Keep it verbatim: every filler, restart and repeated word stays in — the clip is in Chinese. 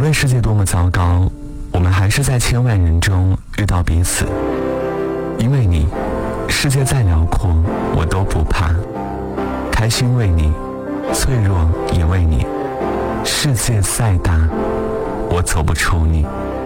论世界多么糟糕，我们还是在千万人中遇到彼此。因为你，世界再辽阔我都不怕，开心为你，脆弱也为你，世界再大我走不出你。